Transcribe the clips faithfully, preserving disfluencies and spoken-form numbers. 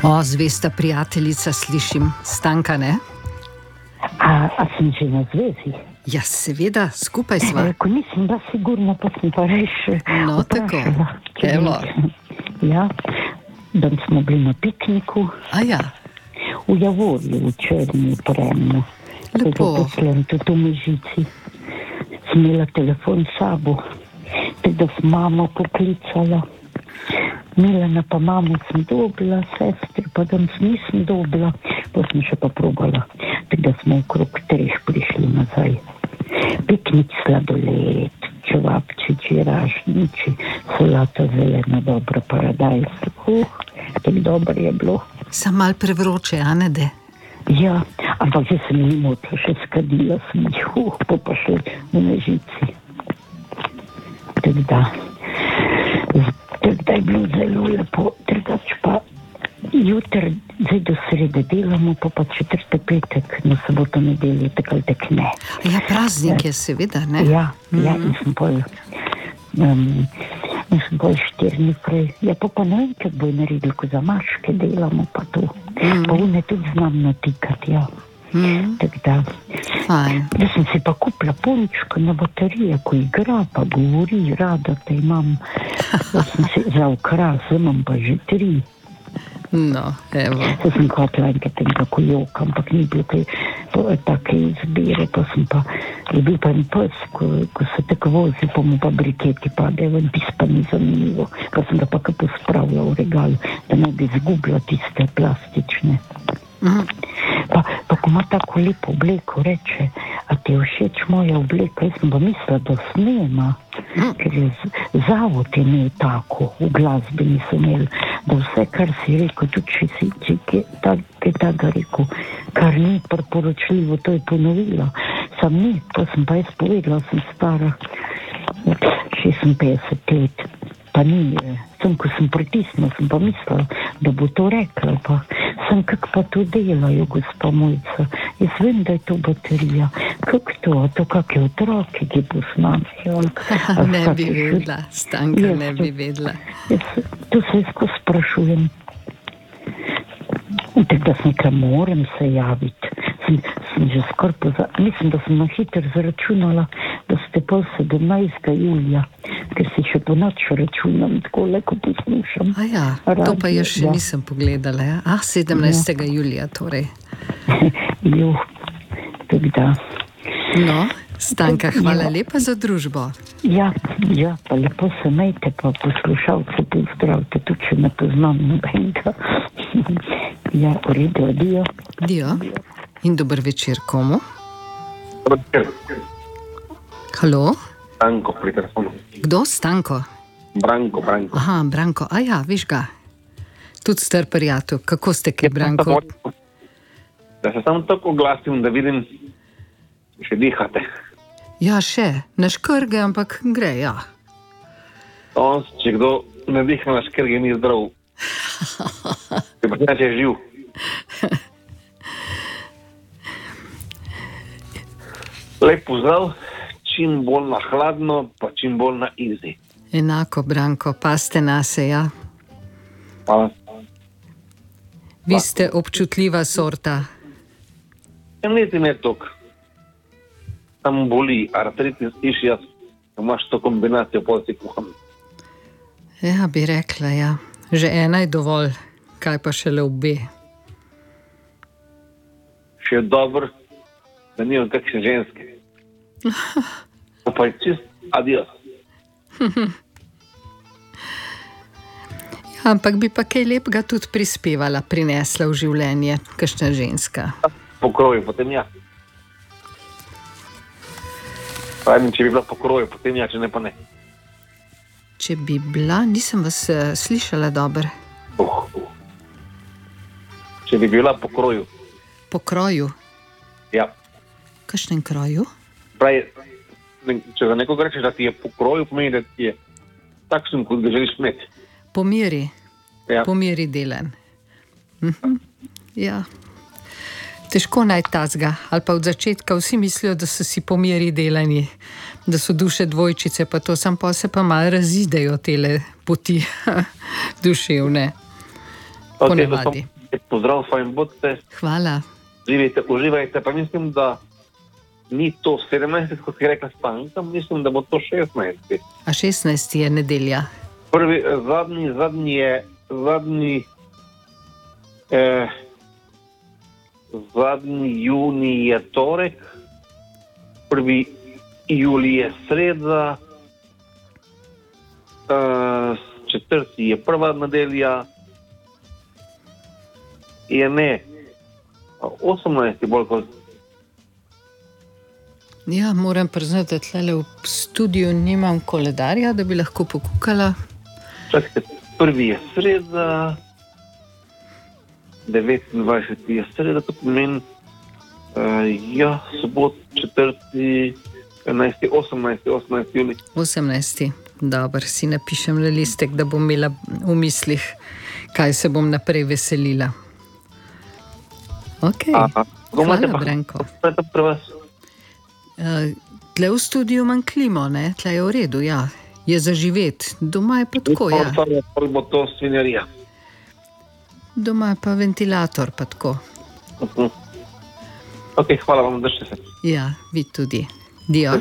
O, zvesta prijateljica, slišim. Stanka, ne? A, a sem že na zvezi? Ja, seveda, skupaj sva. E, ko nisem bila sigurna, pa sem pa reš No, tako. Evo. Ja, dan smo bili na pikniku A ja, v Javorju, v Črni, Premno. lepo. Poslem tudi v Mežici. Sem imela telefon s sabo, tako da sem mamo poklicala. Milana pa mamo sem dobila, sestri pa dan nisem dobila, pa sem še pa probala. Tako da smo okrog treh prišli nazaj. Piknik, sladoled, čevapčiči, ražniči, solata zelena, dobra, paradajz. Uh, tako dobro je bilo. Sam mal prevroče, a ne de? Ja, ampak že sem ni motla, še skadila sem jih, uh, pa pa še v Mežici. Tako da, tako da je bilo zelo lepo, drugač pa jutr, zdaj do srede delamo, pa pa četrtek, petek, na soboto, nedeljo, tako ali tak ne. Ja, praznik je seveda, ne? Ja, ja, in sem pol, um, in sem pol štiri dni prej. Ja, pa pa ne vem, kako bo naredil, ko za maške delamo, pa to. Mm. Pa une tudi znam natikati, ja. Mm. Tako da, Fajn. da sem si pa kupila punčko na baterije, ko igra, pa govori, rada te imam. Da sem si za ukras, imam pa že tri. No, evo. To sem hotela enkrat tem kako joka, ampak ni bilo kaj take izbire, pa sem pa, je bil pa en pes, ko, ko se tako vozi, pa mu pa briketi padejo, in tis pa ni zanimivo, pa sem ga pa kako spravila v regal, da ne bi izgubila tiste plastične. Mm. Pa, pa ko ima tako lepo obleko, reče, a ti je všeč moja obleka? Jaz sem pa mislila, da snema, Mm. ker je z- zavod je imel tako, v glasbi niso imeli, da vse, kar si rekel, tudi če si če je tak- tako rekel, kar ni priporočljivo, to je ponovila. Sam ni, to sem pa jaz povedala, sem stara šestinpetdeset let. Pa ni, eh, sem, ko sem pritisnila, sem pa mislila, da bo to rekla, pa sem, kak pa to delajo, gospa Mojca. Jaz vem, da je to baterija. Kak to, to kakšne otroke, ki bo s nami, ali ali Ne bi kakšne- vedela, Stanka, Jaz ne to- bi vedela. Jaz, to se jaz skozi sprašujem. Tako da sem rekla, moram se javiti. Sem, sem že skoraj poza... Mislim, da sem na hitro zaračunala, da ste pol sedemnajstega julija, ker si še po noč računam, tako leko poslušam. A ja, to pa jaz še Ja. nisem pogledala, ja. Ah, sedemnajstega julija torej. Jo, tako da. No, Stanka, hvala Ja. lepa za družbo. Ja, ja, pa lepo se majte, pa poslušalce pozdravite, tudi če ne poznam nobenega. Ja, v redu, adijo. Dio. In dober večer komu? Halo? Branko pri telefonu. Kdo? Stanko? Branko, Branko. Aha, Branko. A ja, viš ga. Tudi star prijatelj. Kako ste kaj, Branko? Da se samo tako oglasim, da vidim, še dihate. Ja, še. Ne škrge, ampak gre, ja. On, če kdo ne diha na škrge, ni zdrav. Če pa inače je živ. Lep pozdrav, čim bolj na hladno, pa čim bolj na izi. Enako, Branko, paste nase, ja. Hvala. Vi ste občutljiva sorta. Ja, niti ne tok. Tam boli artritis, išijas, imaš to kombinacijo, pol si kuham. Ja, bi rekla, ja. Že ena je dovolj, kaj pa šele obe. Še je dobro, da nimam kakšne ženske. To pa je čist adios. Ja, ampak bi pa kaj lepega tudi prispevala, prinesla v življenje, kakšna ženska. Pokroju, potem ja. Pravim, če bi bila pokroju, potem ja, če ne pa ne. Če bi bila, nisem vas uh, slišala dobro. Uh, uh. Če bi bila pokroju, Po kroju. ja. Kakšnem kroju? Pravi, če za nekoga rečeš, da ti je pokroju, pomeni, da ti je takšen, kot ga želiš imeti. Po meri. Ja. Po meri delan. Mhm. Ja. Težko najti tazga. Ali pa od začetka vsi mislijo, da so si po meri delani, da so duše dvojčice, pa to sam pa se pa malo razidejo tele poti duševne. Ok, Ponavadi. to sem- pozdrav svojim bodite. Hvala. Živite, uživajte, pa mislim, da ni to sedemnajsti, kot je rekla Stanka, mislim, da bo to šestnajsti. A šestnajsti je nedelja. Prvi, zadnji, zadnji je, zadnji, eh, zadnji junij je torek, prvi julij je sreda, eh, četrti je prva nedelja, je ne, osemnajsti bolj kot. Ja, moram priznati, da tlele v studiu nimam koledarja, da bi lahko pokukala. Čakajte, prvi je sreda, devetindvajseti je sreda, to pomeni, uh, ja, sobot, četrti, enajsti, osemnajsti, osemnajsti julij. osemnajsti. Dobro, si napišem na listek, da bom imela v mislih, kaj se bom naprej veselila. Ok, Aha. hvala, Branko. Kaj je to pri vas? Uh, tle v studiu imam klimo, ne? Tle je v redu, ja. Je za živeti. Doma je pa tako, ja. Ali bo to svinjarija? Doma je pa ventilator, pa tako. Uh-huh. Ok, hvala vam, držite se. Ja, vi tudi. Dio.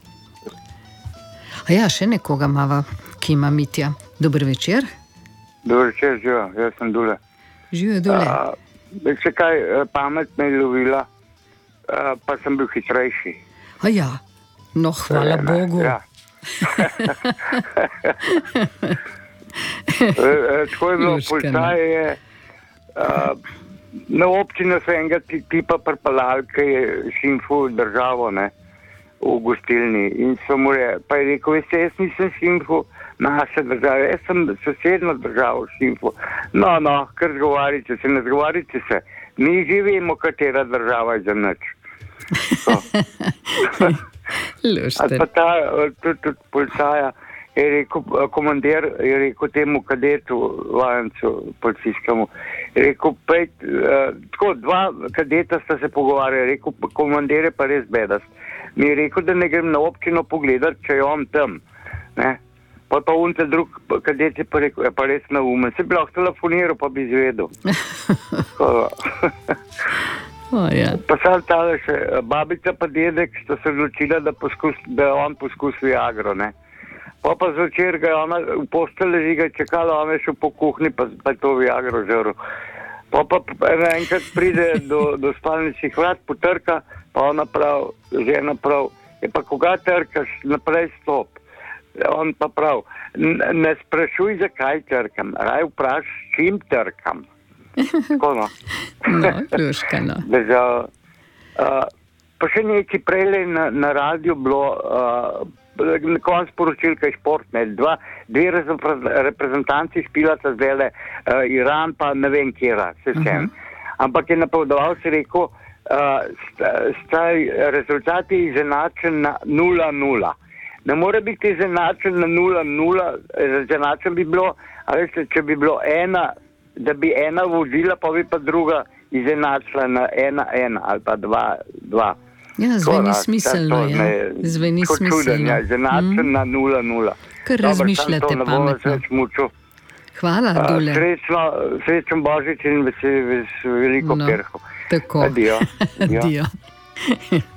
A ja, še nekoga mava, ki ima Mitja. Dober večer. Dober večer, živa, jaz sem Dule. Živijo Dule. Uh, še kaj, pamet me je lovila, uh, pa sem bil hitrejši. A ja, no hvala Ne, Bogu. Ja. Tako je bilo, Luškano. policaje je uh, na občino so enega tipa pripalali, ki je šimful državo, ne, v gostilni. In so mu re, pa je rekel, veste, jaz nisem šimful naše države, jaz sem sosedno državo šimful. No, no, kar zgovarite se, ne zgovarite se. Mi že vemo, katera država je za nič. Ali pa ta, tudi, tudi policaja, je rekel, komandir je rekel temu kadetu, vajencu, policijskemu, je rekel, pej, uh, tako, dva kadeta sta se pogovarjali, je rekel, komandir je pa res bedast. Mi je rekel, da ne grem na občino pogledat, če je on tam, ne. Pa pa unte drug kadet je pa rekel, je pa res naumen, se bi lahko telefoniral, pa bi izvedel. Oh, ja. Pa sad tale še, babica pa dedek sta se odločila, da, poskus, da on poskusi Viagro, ne. Pa pa zvečer ga je ona v postelji leži, ga je čakala, ona je šel po kuhni, pa, pa je to Viagro žrl. Pa pa enkrat pride do, do spalničnih vrat, potrka, pa ona prav, žena prav, je pa koga trkaš, naprej stop. On pa prav, ne sprašuj, zakaj trkam, raj vpraš, s čim trkam. Tako no. No, luškano. Držal, uh, pa še nekaj prej na, na radiju bilo, uh, na konc sporočil, kaj šport, ne, dva, dve reprezentanci špilata zdajle, uh, Iran pa ne vem kjera, se vsem. Uh-huh. Ampak je napovedoval se rekel, uh, sta, sta rezultati izenačen na nula nula. Ne more biti izenačen na nula nula, izenačen bi bilo, a veste, če bi bilo ena, da bi ena vodila, pa bi pa druga izenačila na ena ena ali pa dva dva. Ja, zveni smiselno, ja. Zveni smiselno. Ja, izenačen mm. na nula nula. Kar razmišljate pametno. Hvala, Dule. Uh, srečno, srečen Božič in vesel, ves, veliko no, perhov. Tako. Adio. Adio.